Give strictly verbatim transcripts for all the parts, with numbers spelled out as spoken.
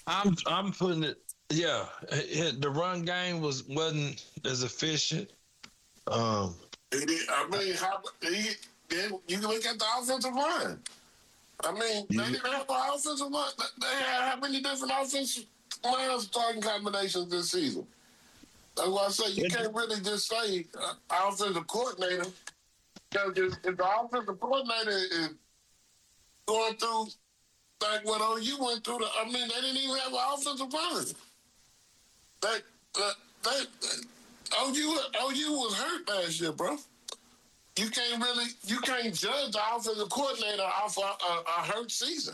I'm I'm putting it. Yeah, the run game was wasn't as efficient. Um, It is- I mean, how he, then you can look at the offensive line. I mean, they you, didn't have an offensive line. They had how many different offensive line starting combinations this season? That's why I say you it, can't really just say uh, offensive coordinator. Because if, if the offensive coordinator is going through like what O U went through, the, I mean, they didn't even have an offensive line. They, uh, they, O U, O U was hurt last year, bro. You can't really, you can't judge the offensive coordinator off a, a, a hurt season.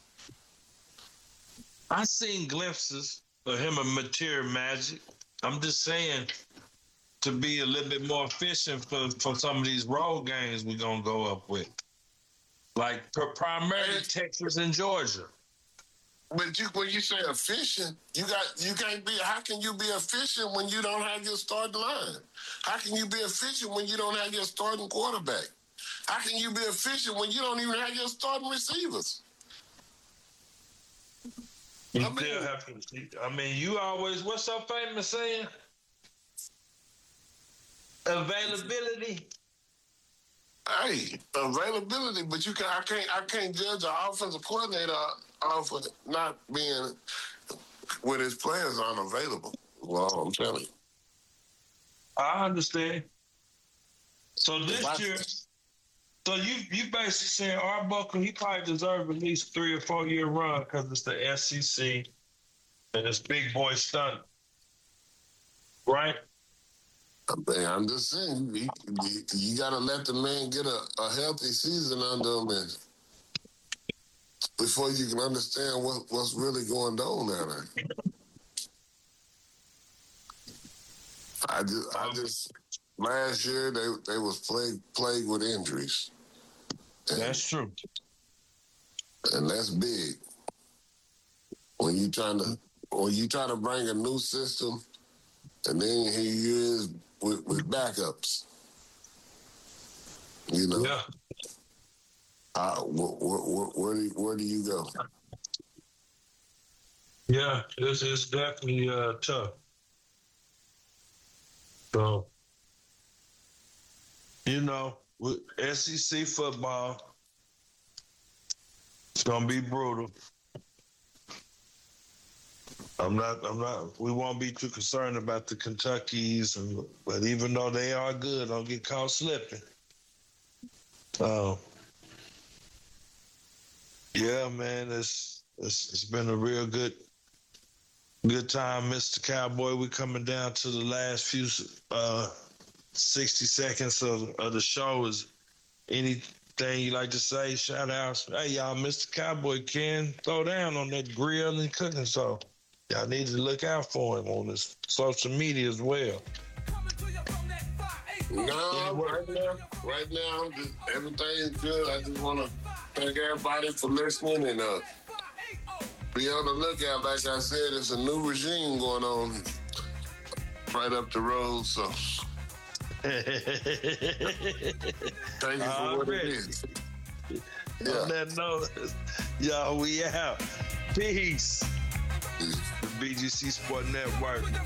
I seen glimpses of him of material magic. I'm just saying to be a little bit more efficient for, for some of these road games we're gonna go up with, like primarily Texas and Georgia. But you, when you say efficient, you got you can't be. How can you be efficient when you don't have your starting line? How can you be efficient when you don't have your starting quarterback? How can you be efficient when you don't even have your starting receivers? You I mean, still have to. I mean, you always. What's so famous saying? Availability. Hey, availability, but you can. I can't. I can't judge an offensive coordinator off of not being when his players aren't available. Well, I'm telling you. I understand. So this I, year, so you you basically saying Arbuckle, he probably deserves at least three or four year run because it's the S E C and it's big boy stunt, right? I mean, I'm just saying, you, you, you got to let the man get a, a healthy season under him and before you can understand what, what's really going on down there. I just, I just, last year they they was plagued plagued with injuries. And, That's true, and that's big. When you trying to, when you trying to bring a new system, and then here you is with, with backups. You know. yeah. Uh, where, where, where, do, where do you go? Yeah, it's, it's definitely uh, tough. So, you know, with S E C football, it's gonna be brutal. I'm not. I'm not. We won't be too concerned about the Kentuckies, and but even though they are good, don't get caught slipping. Uh, yeah, man, it's, it's it's been a real good good time, Mister Cowboy. We're coming down to the last few uh, sixty seconds of, of the show. Is anything you like to say? Shout outs. Hey, y'all, Mister Cowboy can throw down on that grill and cooking, so y'all need to look out for him on his social media as well. No, right now, right now, just, everything is good. I just want to thank everybody for listening and uh, be on the lookout. Like I said, it's a new regime going on right up the road. So thank you for All what right. it is. Yeah. On that note, y'all, we out. Peace. Peace. The B G C Sport Network.